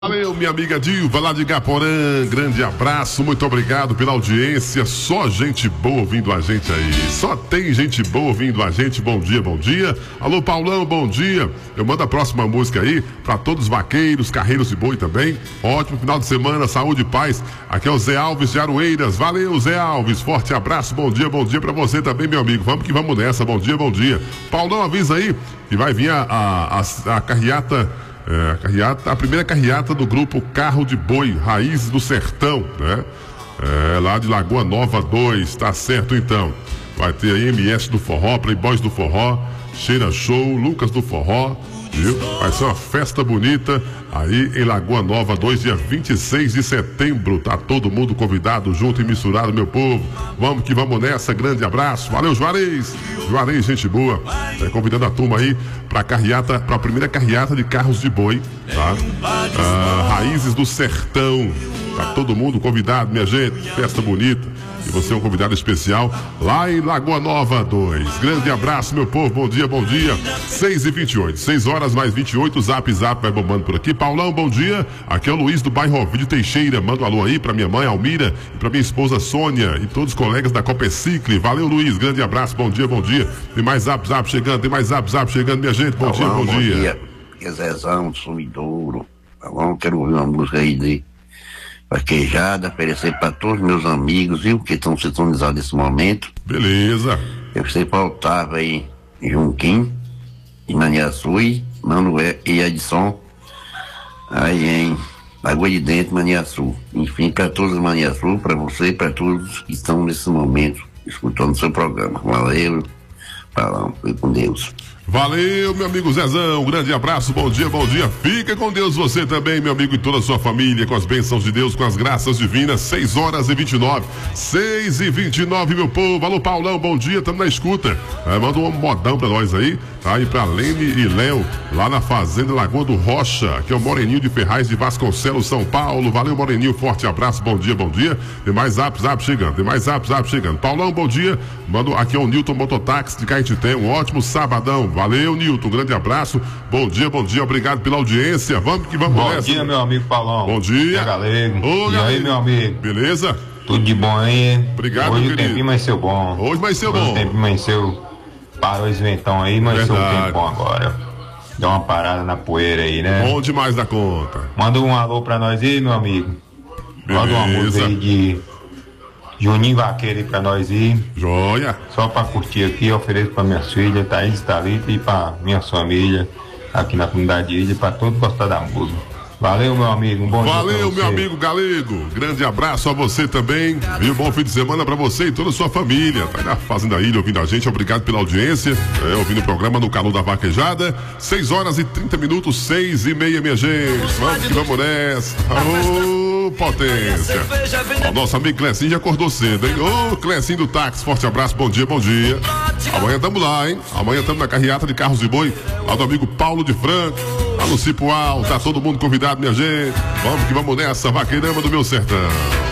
Valeu, minha amiga Dilva, lá de Gaporã, grande abraço, muito obrigado pela audiência, só gente boa ouvindo a gente aí, só tem gente boa ouvindo a gente, bom dia, bom dia. Alô, Paulão, bom dia. Eu mando a próxima música aí pra todos os vaqueiros, carreiros de boi também. Ótimo final de semana, saúde e paz. Aqui é o Zé Alves de Aroeiras, valeu, Zé Alves, forte abraço, bom dia pra você também, meu amigo. Vamos que vamos nessa, bom dia, bom dia. Paulão, avisa aí que vai vir a carreata. A primeira carreata do grupo Carro de Boi, Raízes do Sertão, né? Lá de Lagoa Nova 2, tá certo então. Vai ter aí MS do Forró, Playboys do Forró, Cheira Show, Lucas do Forró, viu? Vai ser uma festa bonita aí em Lagoa Nova 2, dia 26 de setembro. Tá todo mundo convidado, junto e misturado, meu povo. Vamos que vamos nessa, grande abraço. Valeu, Juarez. Juarez, gente boa. Convidando a turma aí pra carreata, pra primeira carreata de carros de boi, tá? Raízes do Sertão. Tá todo mundo convidado, minha gente. Festa bonita. E você é um convidado especial lá em Lagoa Nova 2. Grande abraço, meu povo. Bom dia, bom dia. 6h28, 6 horas mais 28. Zap vai bombando por aqui. Paulão, bom dia. Aqui é o Luiz do bairro Ovídio Teixeira. Manda um alô aí pra minha mãe Almira e pra minha esposa Sônia e todos os colegas da Copecicle. Valeu, Luiz. Grande abraço. Bom dia, bom dia. Tem mais zap chegando. Tem mais zap chegando, minha gente. Bom dia, bom dia. Aqui é Zezão do Sumidouro. Paulão, quero ouvir uma música aí de vaquejada, oferecer para todos os meus amigos, viu, que estão sintonizados nesse momento. Beleza. Eu sei para Otávio aí, Junquim, em Maniaçu, Manuel e Edson, aí em Lagoa de Dentro, Maniaçu. Enfim, para todos os Maniaçu, para você e para todos que estão nesse momento escutando o seu programa. Valeu, Paulão, fui com Deus. Valeu, meu amigo Zezão, grande abraço, bom dia, fica com Deus você também, meu amigo, e toda a sua família, com as bênçãos de Deus, com as graças divinas. 6h29, 6h29, meu povo. Alô, Paulão, bom dia, tamo na escuta. Manda um modão pra nós aí, tá? E pra Lene e Léo, lá na Fazenda Lagoa do Rocha, que é o Moreninho de Ferraz de Vasconcelos, São Paulo. Valeu, Moreninho, forte abraço, bom dia. Tem mais zap chegando, Paulão, bom dia. Manda aqui é o Newton Mototáxi de Caetité, um ótimo sabadão. Valeu, Nilton, grande abraço, bom dia, obrigado pela audiência, vamos que vamos nessa. Bom dia, meu amigo Paulão. Bom dia. Galego. Ô, e aí, meu amigo? Beleza? Tudo de bom aí? Obrigado, hoje meu o tempinho vai ser bom. Hoje vai ser bom. O tempinho vai ser, parou esse ventão aí, mas ser um tempo bom agora. Dá uma parada na poeira aí, né? Bom demais da conta. Manda um alô pra nós aí, meu amigo. Beleza. Manda uma música aí de Juninho Vaqueiro aí pra nós ir. Joia. Só pra curtir aqui, eu ofereço pra minhas filhas, Thaís e Thalita, e pra minha família aqui na comunidade de Ilha, pra todos gostar da música. Valeu, meu amigo, um bom dia. Valeu, meu amigo Galego, grande abraço a você também, viu? Bom fim de semana pra você e toda a sua família. Tá na Fazenda Ilha ouvindo a gente, obrigado pela audiência, ouvindo o programa no calor da vaquejada. 6h30, 6h30, minha gente. Vamos que vamos nessa. Potência. O nosso amigo Clecinho já acordou cedo, hein? Ô, Clecinho do táxi, forte abraço, bom dia. Amanhã tamo lá, hein? Amanhã tamo na carreata de carros de boi, lá do amigo Paulo de Franco, lá no Cipual, tá todo mundo convidado, minha gente. Vamos que vamos nessa, vaqueirama do meu sertão.